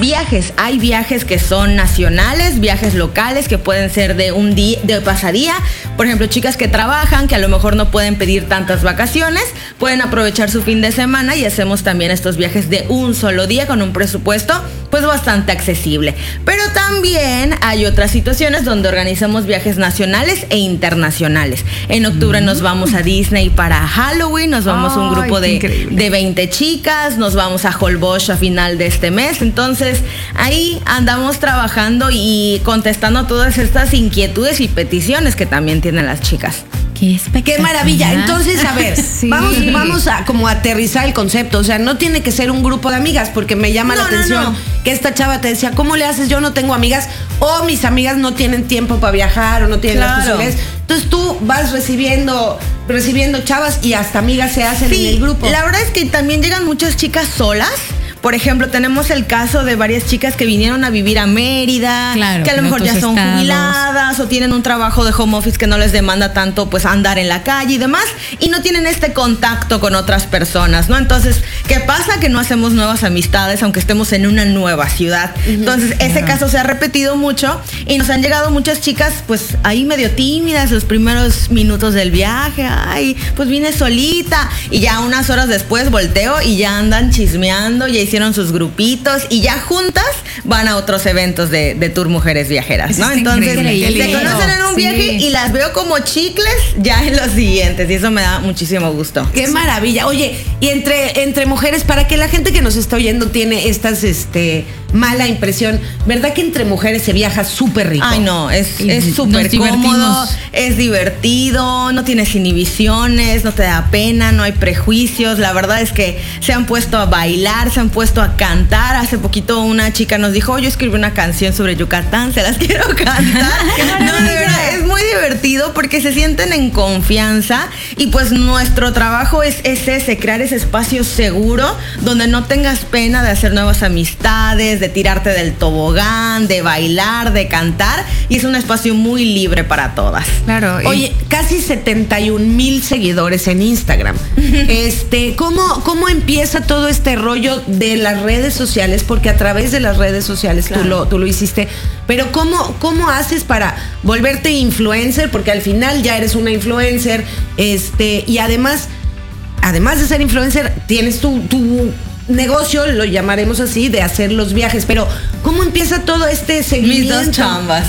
viajes. Hay viajes que son nacionales, viajes locales que pueden ser de un día, de pasadía. Por ejemplo, chicas que trabajan, que a lo mejor no pueden pedir tantas vacaciones, pueden aprovechar su fin de semana y hacemos también estos viajes de un solo día con un presupuesto pues bastante accesible. Pero también hay otras situaciones donde organizamos viajes nacionales e internacionales. En octubre nos vamos a Disney para Halloween, nos vamos un grupo de 20 chicas, nos vamos a Holbox a final de este mes. Entonces ahí andamos trabajando y contestando todas estas inquietudes y peticiones que también tienen las chicas. Qué maravilla. Entonces, a ver, vamos a como aterrizar el concepto. O sea, no tiene que ser un grupo de amigas, porque me llama la atención que esta chava te decía, ¿cómo le haces? Yo no tengo amigas, o mis amigas no tienen tiempo para viajar, o no tienen las posibilidades. Entonces tú vas recibiendo chavas y hasta amigas se hacen en el grupo. La verdad es que también llegan muchas chicas solas. Por ejemplo, tenemos el caso de varias chicas que vinieron a vivir a Mérida, que a lo mejor ya son jubiladas o tienen un trabajo de home office que no les demanda tanto pues andar en la calle y demás, y no tienen este contacto con otras personas, ¿no? Entonces, ¿qué pasa? Que no hacemos nuevas amistades aunque estemos en una nueva ciudad. Entonces, ese caso se ha repetido mucho y nos han llegado muchas chicas pues ahí medio tímidas los primeros minutos del viaje. Ay, pues vine solita, y ya unas horas después volteo y ya andan chismeando, ya hicieron sus grupitos y ya juntas van a otros eventos de Tour Mujeres Viajeras, ¿no? Entonces se conocen en un viaje y las veo como chicles ya en los siguientes, y eso me da muchísimo gusto. ¡Qué maravilla! Oye, y entre mujeres, para que la gente que nos está oyendo tiene estas mala impresión, ¿verdad que entre mujeres se viaja súper rico? Ay, no, es súper cómodo, es divertido, no tienes inhibiciones, no te da pena, no hay prejuicios. La verdad es que se han puesto a bailar, se han puesto a cantar. Hace poquito una chica nos dijo, yo escribí una canción sobre Yucatán, se las quiero cantar. No, de verdad, es muy divertido porque se sienten en confianza, y pues nuestro trabajo es ese, crear ese espacio seguro donde no tengas pena de hacer nuevas amistades, de tirarte del tobogán, de bailar, de cantar, y es un espacio muy libre para todas. Claro. Oye, casi 71,000 seguidores en Instagram. ¿Cómo empieza todo este rollo de las redes sociales? Porque a través de las redes sociales tú lo hiciste, pero ¿cómo haces para volverte influencer? Porque al final ya eres una influencer, y además de ser influencer, tienes tu negocio, lo llamaremos así, de hacer los viajes. Pero ¿cómo empieza todo este seguimiento? Mis dos chambas.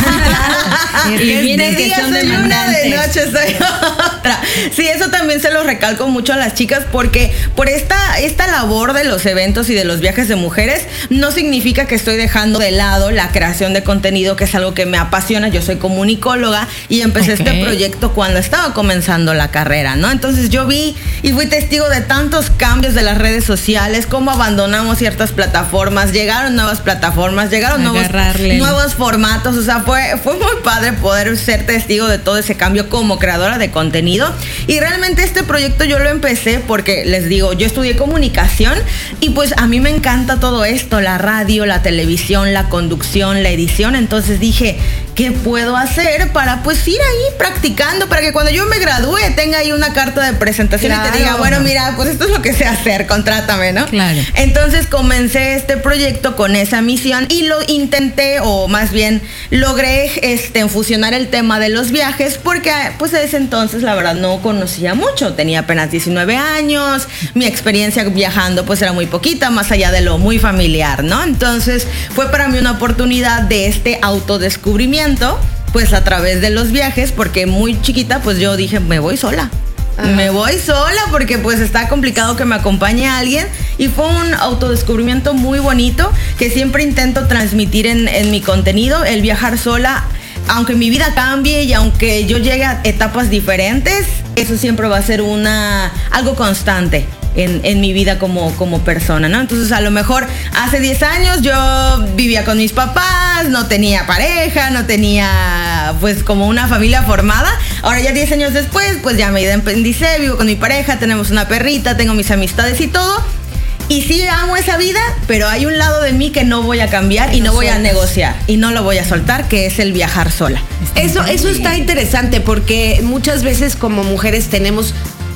Y viene que son demandantes. De noche soy otra. Sí, eso también se lo recalco mucho a las chicas, porque por esta labor de los eventos y de los viajes de mujeres no significa que estoy dejando de lado la creación de contenido, que es algo que me apasiona. Yo soy comunicóloga y empecé este proyecto cuando estaba comenzando la carrera, ¿no? Entonces yo vi y fui testigo de tantos cambios de las redes sociales, cómo abandonamos ciertas plataformas, llegaron nuevas plataformas, llegaron nuevos formatos. O sea, fue muy padre poder ser testigo de todo ese cambio como creadora de contenido. Y realmente este proyecto yo lo empecé porque, les digo, yo estudié comunicación y pues a mí me encanta todo esto, la radio, la televisión, la conducción, la edición. Entonces dije, ¿qué puedo hacer para pues ir ahí practicando, para que cuando yo me gradúe tenga ahí una carta de presentación y te diga, bueno, mira, pues esto es lo que sé hacer, contrátame, ¿no? Claro. Entonces comencé este proyecto con esa misión y lo intenté, o más bien logré fusionar el tema de los viajes, porque pues a ese entonces la verdad no conocía mucho, tenía apenas 19 años, mi experiencia viajando pues era muy poquita, más allá de lo muy familiar, ¿no? Entonces fue para mí una oportunidad de este autodescubrimiento pues a través de los viajes, porque muy chiquita pues yo dije, me voy sola. Me voy sola porque pues está complicado que me acompañe alguien, y fue un autodescubrimiento muy bonito que siempre intento transmitir en mi contenido, el viajar sola. Aunque mi vida cambie y aunque yo llegue a etapas diferentes, eso siempre va a ser algo constante en mi vida como persona, ¿no? Entonces a lo mejor hace 10 años yo vivía con mis papás, no tenía pareja, no tenía pues como una familia formada. Ahora ya 10 años después pues ya me independicé, vivo con mi pareja, tenemos una perrita, tengo mis amistades y todo. Y sí amo esa vida, pero hay un lado de mí que no voy a cambiar y no voy a negociar y no lo voy a soltar, que es el viajar sola. Eso está interesante, porque muchas veces como mujeres tenemos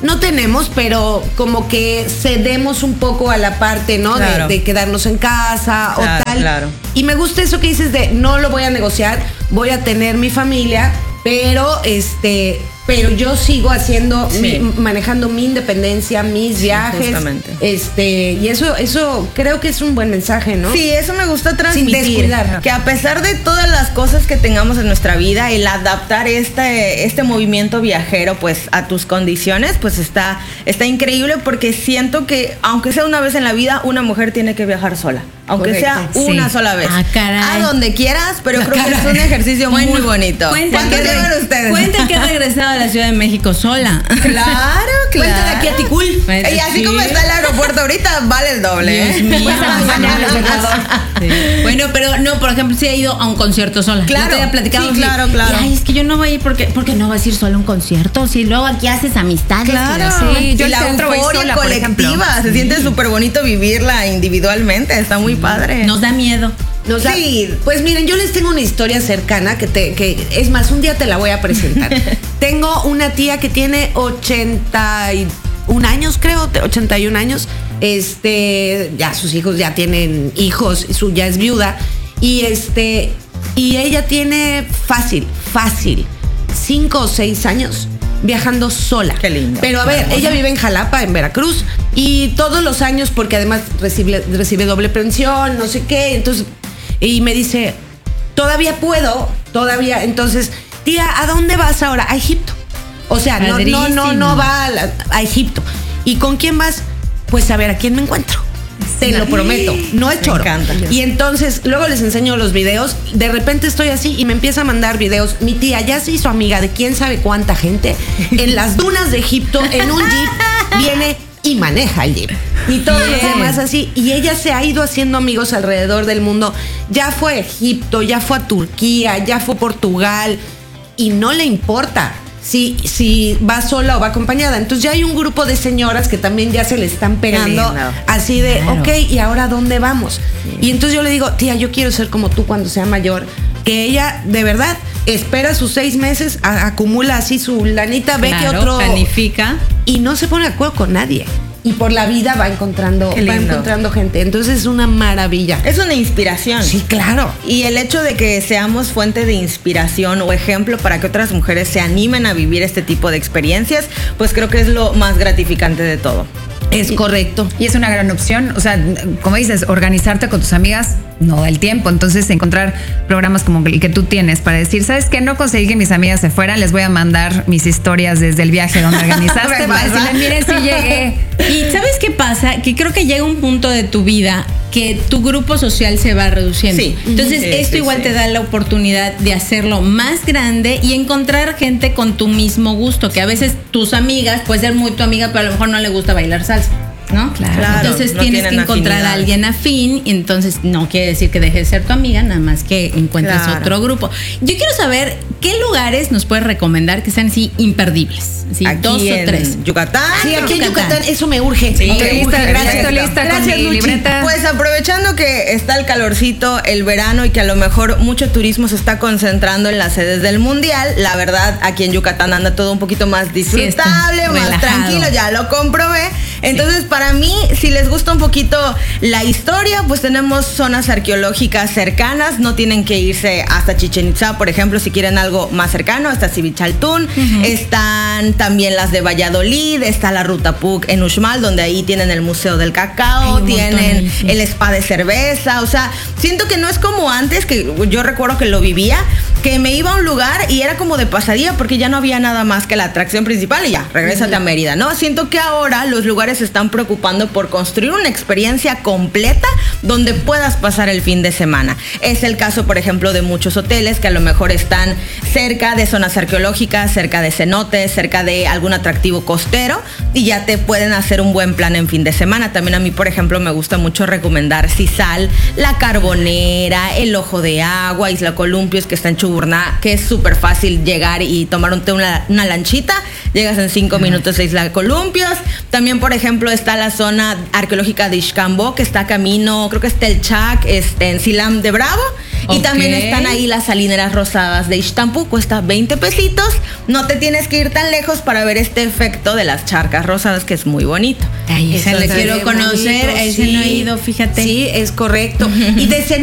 no tenemos, pero como que cedemos un poco a la parte, ¿no? Claro. De quedarnos en casa Claro, o tal. claro. Y me gusta eso que dices de no lo voy a negociar, voy a tener mi familia, pero yo sigo haciendo, Sí. manejando mi independencia, mis viajes. justamente. Y eso creo que es un buen mensaje, ¿no? Sí, eso me gusta transmitir. Sin descuidar. Que a pesar de todas las cosas que tengamos en nuestra vida, el adaptar este movimiento viajero pues a tus condiciones, pues está increíble, porque siento que aunque sea una vez en la vida, una mujer tiene que viajar sola. Aunque Correcto. sea una Sí. sola vez. Ah, caray. A donde quieras, pero creo que es un ejercicio muy bonito. ¿Cuánto llevan ustedes? Cuenta que ha regresado a la Ciudad de México sola. Claro, Cuenta de claro. aquí a Ticul. Y así como está el aeropuerto ahorita, vale el doble. Dios mío. Sí. Bueno, pero no, por ejemplo, sí he ido a un concierto sola. Claro. Yo te había platicado. Sí, claro, claro. Ay, es que yo no voy a ir porque no vas a ir solo a un concierto. Si luego aquí haces amistades. Claro, Sí, y la euforia colectiva, se siente súper bonito vivirla individualmente, está muy padre. nos da miedo. Sí. Pues miren, yo les tengo una historia cercana que es más, un día te la voy a presentar. Tengo una tía que tiene 81 años, creo, 81 años. Ya sus hijos ya tienen hijos, ya es viuda. Y ella tiene fácil 5 o 6 años viajando sola. Qué lindo. Pero a ver, ella vive en Jalapa, en Veracruz, y todos los años, porque además recibe doble pensión, no sé qué, entonces, y me dice, todavía, entonces, tía, ¿a dónde vas ahora? A Egipto. O sea, no va a Egipto. ¿Y con quién vas? Pues a ver, ¿a quién me encuentro? Te lo prometo, no es choro. Me encanta. Y entonces, luego les enseño los videos. De repente estoy así y me empieza a mandar videos. Mi tía ya se hizo amiga de quién sabe cuánta gente en las dunas de Egipto, en un jeep, viene y maneja el jeep. Y todos los demás así. Y ella se ha ido haciendo amigos alrededor del mundo. Ya fue a Egipto, ya fue a Turquía, ya fue a Portugal. Y no le importa si va sola o va acompañada. Entonces ya hay un grupo de señoras que también ya se le están pegando, lindo. así de, Claro. ok, ¿y ahora dónde vamos? Y entonces yo le digo, tía, yo quiero ser como tú cuando sea mayor. Que ella, de verdad, espera sus 6 meses, acumula así su lanita, ve que Claro, otro... planifica. Y no se pone de acuerdo con nadie. Y por la vida va encontrando Qué lindo. gente. Entonces es una maravilla. Es una inspiración. Sí, claro. Y el hecho de que seamos fuente de inspiración o ejemplo para que otras mujeres se animen a vivir este tipo de experiencias, pues creo que es lo más gratificante de todo. Es correcto. Y es una gran opción, o sea, como dices, organizarte con tus amigas no da el tiempo, entonces encontrar programas como el que tú tienes para decir, ¿sabes qué? No conseguí que mis amigas se fueran, les voy a mandar mis historias desde el viaje donde organizaste para decirle, miren si llegué. Y ¿sabes qué pasa? Que creo que llega un punto de tu vida que tu grupo social se va reduciendo. Sí. Entonces, Sí, esto sí, igual sí. te da la oportunidad de hacerlo más grande y encontrar gente con tu mismo gusto, que a veces tus amigas, puede ser muy tu amiga, pero a lo mejor no le gusta bailar salsa, ¿no? Claro, Entonces no tienes que tienen encontrar afinidad. a alguien afín, y entonces no quiere decir que deje de ser tu amiga, nada más que encuentres Claro. otro grupo. Yo quiero saber qué lugares nos puedes recomendar que sean así imperdibles, ¿sí? Aquí 2 o en 3. Yucatán. Sí, aquí en Yucatán. Yucatán, eso me urge. Sí, Me urge. lista, Gracias. estoy lista con Gracias, mi Luchi. libreta. Pues aprovechando que está el calorcito, el verano, y que a lo mejor mucho turismo se está concentrando en las sedes del mundial, la verdad aquí en Yucatán anda todo un poquito más disfrutable, está más relajado. tranquilo, ya lo comprobé. Entonces para mí, si les gusta un poquito la historia, pues tenemos zonas arqueológicas cercanas, no tienen que irse hasta Chichén Itzá, por ejemplo, si quieren algo más cercano, está Civichaltún, están también las de Valladolid, está la Ruta Puc en Uxmal, donde ahí tienen el Museo del Cacao, Hay un montón tienen ahí, sí. el spa de cerveza, o sea, siento que no es como antes, que yo recuerdo que lo vivía, que me iba a un lugar y era como de pasadía porque ya no había nada más que la atracción principal y ya, regrésate a Mérida, ¿no? Siento que ahora los lugares se están preocupando por construir una experiencia completa donde puedas pasar el fin de semana. Es el caso, por ejemplo, de muchos hoteles que a lo mejor están cerca de zonas arqueológicas, cerca de cenotes, cerca de algún atractivo costero, y ya te pueden hacer un buen plan en fin de semana. También a mí, por ejemplo, me gusta mucho recomendar Sisal, La Carbonera, El Ojo de Agua, Isla Columpios, que está en Chuburná, que es súper fácil llegar y tomarte una lanchita. Llegas en 5 minutos a Isla Columpios. También, por ejemplo, está la zona arqueológica de Ixcambó, que está camino, creo que es Telchac, en Silam de Bravo. Y también Ok. están ahí las salineras rosadas de Ixtampú, cuesta 20 pesitos. No te tienes que ir tan lejos para ver este efecto de las charcas rosadas, que es muy bonito. Ay, ese Eso le está quiero bien conocer, bonito, ese no he ido, fíjate. Sí, es correcto. Y de